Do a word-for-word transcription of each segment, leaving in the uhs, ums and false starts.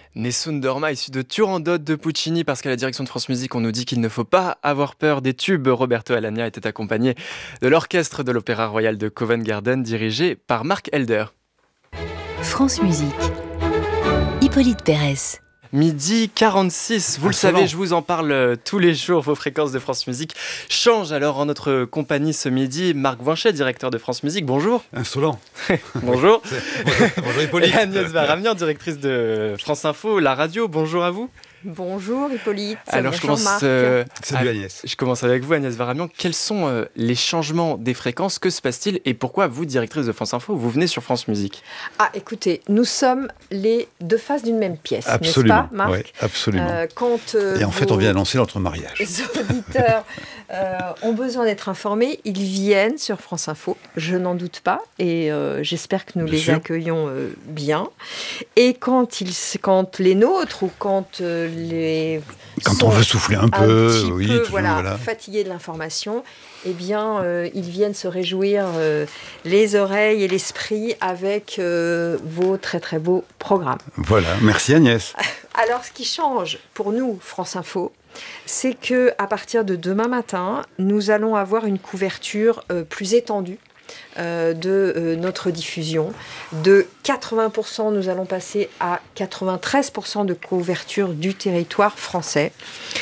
Nessun Dorma, issu de Turandot de Puccini, parce qu'à la direction de France Musique, on nous dit qu'il ne faut pas avoir peur des tubes. Roberto Alagna était accompagné de l'orchestre de l'Opéra Royal de Covent Garden, dirigé par Marc Elder. France Musique, Hippolyte Pérez. Midi quarante-six, vous le savez, je vous en parle tous les jours, vos fréquences de France Musique changent alors en notre compagnie ce midi. Marc Voinchet, directeur de France Musique, bonjour. Insolent. Bonjour. bonjour. Bonjour Hippolyte. Et Agnès Varamian, directrice de France Info, la radio, bonjour à vous. Bonjour Hippolyte. Alors bonjour je commence, Marc. euh, Salut à, Agnès. Je commence avec vous Agnès Varamian. Quels sont euh, les changements des fréquences? Que se passe-t-il? Et pourquoi vous, directrice de France Info, vous venez sur France Musique? Ah écoutez, nous sommes les deux faces d'une même pièce, Absolument, n'est-ce pas Marc? Oui, absolument. Euh, quand, euh, Et en fait, vos... on vient annoncer notre mariage. Les auditeurs euh, ont besoin d'être informés, ils viennent sur France Info, je n'en doute pas, et euh, j'espère que nous Bien les sûr. accueillons euh, bien. Et quand, ils, quand les nôtres ou quand euh, les... Quand on veut souffler un peu, un petit oui, peu, toujours, voilà, voilà. fatigués de l'information, eh bien, euh, ils viennent se réjouir euh, les oreilles et l'esprit avec euh, vos très très beaux programmes. Voilà, merci Agnès. Alors, ce qui change pour nous, France Info, c'est que à partir de demain matin, nous allons avoir une couverture euh, plus étendue euh, de euh, notre diffusion. De quatre-vingts pour cent, nous allons passer à quatre-vingt-treize pour cent de couverture du territoire français.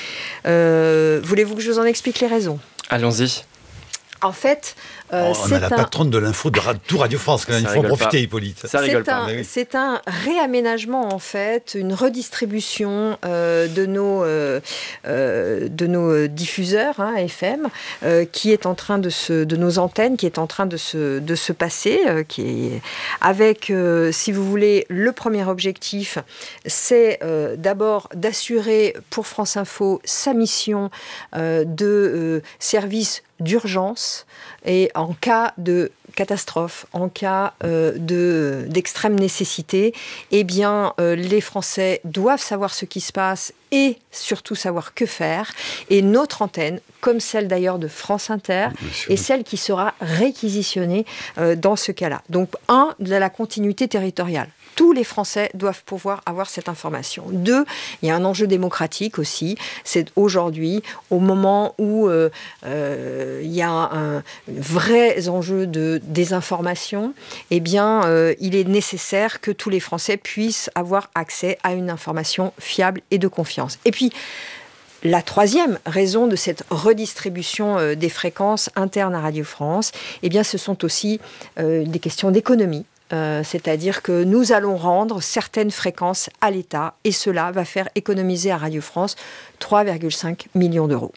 Euh, voulez-vous que je vous en explique les raisons ? Allons-y. En fait, euh, Oh, on c'est a la un... patronne de l'info de Ra- tout Radio France, quand même. Ça Il faut en rigole profiter pas. Hippolyte. Ça rigole C'est pas. un, mais oui. c'est un réaménagement, en fait, une redistribution euh, de, nos, euh, euh, de nos diffuseurs hein, F M, euh, qui est en train de se, de nos antennes, qui est en train de se, de se passer, euh, qui est avec, euh, si vous voulez, le premier objectif, c'est euh, d'abord d'assurer pour France Info sa mission euh, de euh, service d'urgence et en cas de catastrophe, en cas euh, de, d'extrême nécessité, eh bien, euh, les Français doivent savoir ce qui se passe et surtout savoir que faire. Et notre antenne, comme celle d'ailleurs de France Inter, est celle qui sera réquisitionnée euh, dans ce cas-là. Donc, un, de la continuité territoriale. Tous les Français doivent pouvoir avoir cette information. Deux, il y a un enjeu démocratique aussi. C'est aujourd'hui, au moment où euh, euh, il y a un, un vrai enjeu de désinformation, eh bien, euh, il est nécessaire que tous les Français puissent avoir accès à une information fiable et de confiance. Et puis, la troisième raison de cette redistribution euh, des fréquences internes à Radio France, eh bien, ce sont aussi euh, des questions d'économie. Euh, c'est-à-dire que nous allons rendre certaines fréquences à l'État et cela va faire économiser à Radio France trois virgule cinq millions d'euros.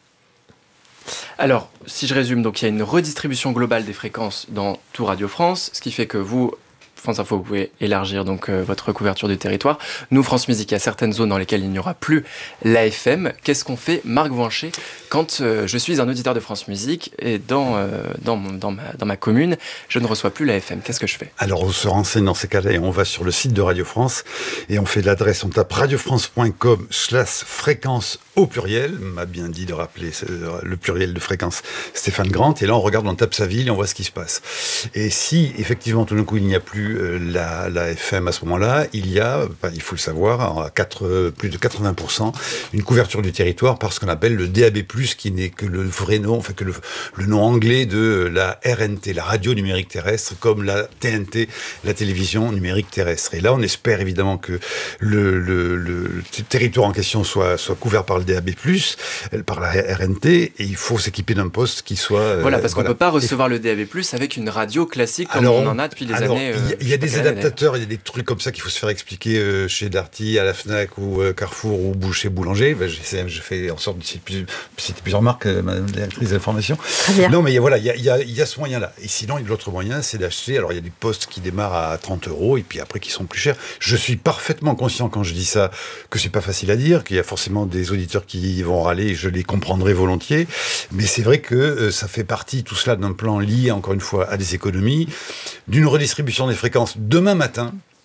Alors, si je résume, donc il y a une redistribution globale des fréquences dans tout Radio France, ce qui fait que vous, France Info, vous pouvez élargir donc euh, votre couverture du territoire. Nous, France Musique, il y a certaines zones dans lesquelles il n'y aura plus l'A F M. Qu'est-ce qu'on fait, Marc Voinchet, quand euh, je suis un auditeur de France Musique et dans, euh, dans, mon, dans, ma, dans ma commune, je ne reçois plus l'A F M? Qu'est-ce que je fais? Alors on se renseigne dans ces cas-là et on va sur le site de Radio France et on fait l'adresse, on tape radiofrance.com slash fréquence au pluriel, m'a bien dit de rappeler le pluriel de fréquence Stéphane Grant, et là on regarde, on tape sa ville et on voit ce qui se passe. Et si effectivement tout d'un coup il n'y a plus euh, la, la F M à ce moment-là, il y a, bah, il faut le savoir, à quatre, plus de quatre-vingts pour cent une couverture du territoire par ce qu'on appelle le D A B plus, qui n'est que le vrai nom, enfin que le, le nom anglais de la R N T, la radio numérique terrestre, comme la T N T, la télévision numérique terrestre. Et là on espère évidemment que le, le, le, le territoire en question soit, soit couvert par le D A B plus, par la R N T, et il faut s'équiper d'un poste qui soit... Voilà, parce euh, qu'on ne voilà. peut pas recevoir le D A B plus avec une radio classique comme alors, on en a depuis des alors, années. Il y a, il y a des années, adaptateurs, il y a des trucs comme ça qu'il faut se faire expliquer euh, chez Darty, à la Fnac ou euh, Carrefour ou chez Boulanger. Ben, j'ai, j'ai fait en sorte de citer plusieurs marques, euh, madame la directrice d'information. Très bien. Non, mais il y a, voilà, il y a, il y a, il y a ce moyen-là. Et sinon, l'autre moyen, c'est d'acheter. Alors, il y a des postes qui démarrent à trente euros et puis après qui sont plus chers. Je suis parfaitement conscient quand je dis ça que c'est pas facile à dire, qu'il y a forcément des auditeurs qui vont râler et je les comprendrai volontiers. Mais c'est vrai que euh, ça fait partie, tout cela, d'un plan lié, encore une fois, à des économies, d'une redistribution des fréquences demain matin.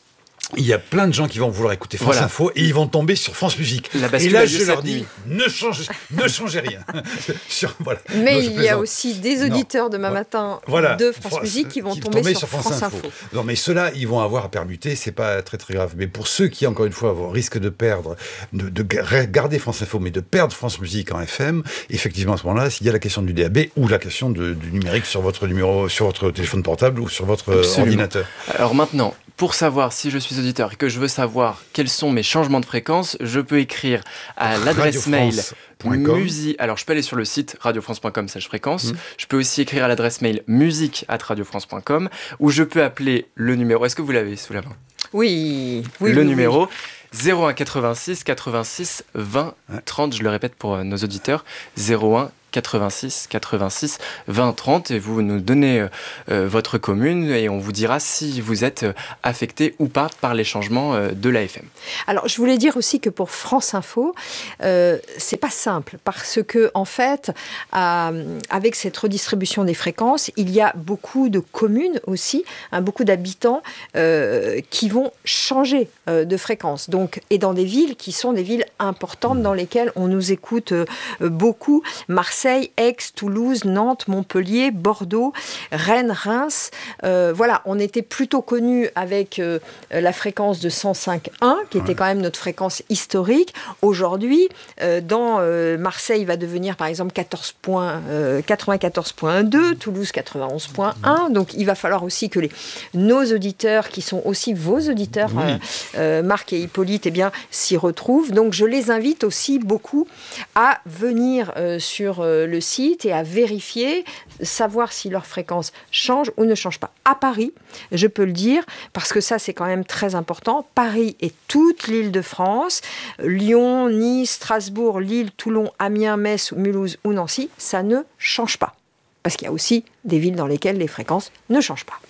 il y a plein de gens qui vont vouloir écouter France Voilà. Info et ils vont tomber sur France Musique. La Et bascule là, a lieu je cette leur dis, nuit. ne changez, ne changez rien. Sur- voilà. Mais Non, je il y a plaisante. aussi des Non. auditeurs demain Voilà. matin Voilà. de France France- Musique qui vont qui tomber, sur, France, Info. Non, mais ceux-là, ils vont avoir à permuter, c'est pas très très grave. Mais pour ceux qui, encore une fois, vont risquent de perdre, de, de ga- garder France Info, mais de perdre France Musique en F M, effectivement, à ce moment-là, s'il y a la question du D A B ou la question de- du numérique sur votre numéro, sur votre téléphone portable ou sur votre euh, Absolument. ordinateur. Alors maintenant, pour savoir si je suis auditeur et que je veux savoir quels sont mes changements de fréquence, je peux écrire à l'adresse mail radiofrance point com. musique. Alors je peux aller sur le site radiofrance point com slash fréquence. Mm. Je peux aussi écrire à l'adresse mail musique arobase radiofrance point com ou je peux appeler le numéro. Est-ce que vous l'avez sous la main? Oui, oui. Le oui, numéro zéro un quatre-vingt-six quatre-vingt-six vingt trente. Je le répète pour euh, nos auditeurs. zéro un quatre-vingt-six quatre-vingt-six vingt trente et vous nous donnez euh, euh, votre commune et on vous dira si vous êtes euh, affecté ou pas par les changements euh, de l'A F M. Alors, je voulais dire aussi que pour France Info, euh, c'est pas simple parce que en fait, euh, avec cette redistribution des fréquences, il y a beaucoup de communes aussi, hein, beaucoup d'habitants euh, qui vont changer euh, de fréquence. Donc, et dans des villes qui sont des villes importantes dans lesquelles on nous écoute euh, beaucoup. Marseille, Aix, Toulouse, Nantes, Montpellier, Bordeaux, Rennes, Reims. Euh, voilà, on était plutôt connus avec euh, la fréquence de cent cinq virgule un, qui était quand même notre fréquence historique. Aujourd'hui, euh, dans euh, Marseille, va devenir par exemple quatorze point, euh, quatre-vingt-quatorze point deux, Toulouse quatre-vingt-onze point un. Donc, il va falloir aussi que les, nos auditeurs, qui sont aussi vos auditeurs, Oui. euh, euh, Marc et Hippolyte, eh bien, s'y retrouvent. Donc, je les invite aussi beaucoup à venir euh, sur euh, le site et à vérifier, savoir si leur fréquence change ou ne change pas. À Paris, je peux le dire, parce que ça, c'est quand même très important. Paris et toute l'île de France, Lyon, Nice, Strasbourg, Lille, Toulon, Amiens, Metz, Mulhouse ou Nancy, ça ne change pas. Parce qu'il y a aussi des villes dans lesquelles les fréquences ne changent pas.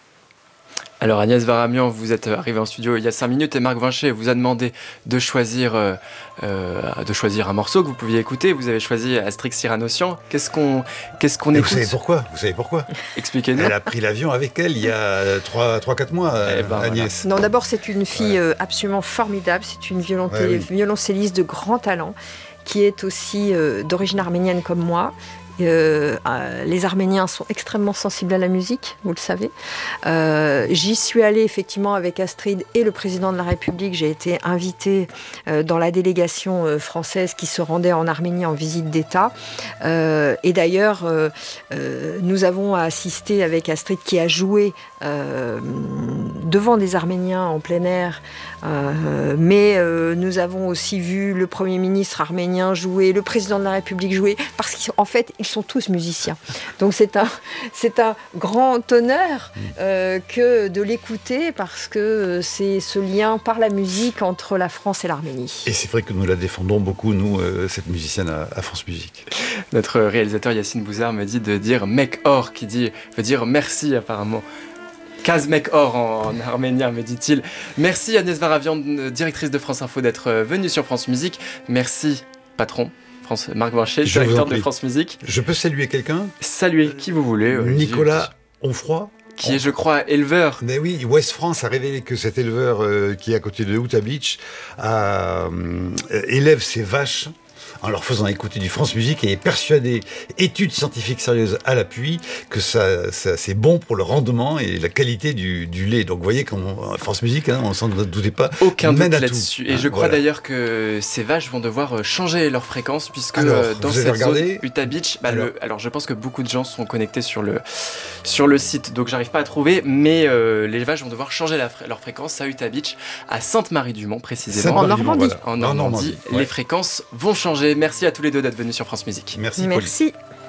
Alors Agnès Varamian, vous êtes arrivée en studio il y a cinq minutes et Marc Vincher vous a demandé de choisir, euh, euh, de choisir un morceau que vous pouviez écouter. Vous avez choisi Astrix Cyranossian. Qu'est-ce qu'on, qu'est-ce qu'on Et écoute? vous savez pourquoi Vous savez pourquoi Expliquez-nous. Elle a pris l'avion avec elle il y a trois quatre mois, Eh ben, Agnès. Non, d'abord, c'est une fille euh, absolument formidable. C'est une violonté- Ouais, oui. violoncelliste de grand talent qui est aussi euh, d'origine arménienne comme moi. Euh, euh, les Arméniens sont extrêmement sensibles à la musique, vous le savez. Euh, j'y suis allée effectivement avec Astrid et le président de la République. J'ai été invitée euh, dans la délégation euh, française qui se rendait en Arménie en visite d'État. Euh, et d'ailleurs, euh, euh, nous avons assisté avec Astrid qui a joué euh, devant des Arméniens en plein air. Euh, mais euh, nous avons aussi vu le Premier ministre arménien jouer, le président de la République jouer, parce qu'en fait, ils sont tous musiciens. Donc c'est un, c'est un grand honneur euh, que de l'écouter, parce que c'est ce lien par la musique entre la France et l'Arménie. Et c'est vrai que nous la défendons beaucoup, nous, euh, cette musicienne à, à France Musique. Notre réalisateur Yacine Bouzard me dit de dire mec or, qui dit, veut dire merci apparemment. Kazmek Or en, en arménien, me dit-il. Merci Agnès Varamian, directrice de France Info, d'être venue sur France Musique. Merci, patron, France, Marc Vincher, Je vous en directeur de prie. France Musique. Je peux saluer quelqu'un Saluez qui vous voulez. euh, Nicolas Onfroy. Qui est, je crois, éleveur. Mais oui, Ouest France a révélé que cet éleveur euh, qui est à côté de Utah Beach a, euh, élève ses vaches en leur faisant écouter du France Musique et est persuadé, études scientifiques sérieuses à l'appui, que ça, ça, c'est bon pour le rendement et la qualité du, du lait. Donc vous voyez, comme on, France Musique, hein, on s'en doutait pas. Aucun doute mène à là-dessus. tout. Et Hein, je crois voilà. d'ailleurs que ces vaches vont devoir changer leur fréquence, puisque Alors, euh, dans vous avez cette regardé zone Utah Beach, bah, alors. le, alors je pense que beaucoup de gens sont connectés sur le, sur le site, donc j'arrive pas à trouver, mais euh, les vaches vont devoir changer la, leur fréquence à Utah Beach, à Sainte-Marie-du-Mont précisément. En Normandie. Voilà. En En Normandie, Normandie, ouais. les fréquences vont changer. Merci à tous les deux d'être venus sur France Musique. Merci, Pauline. Merci.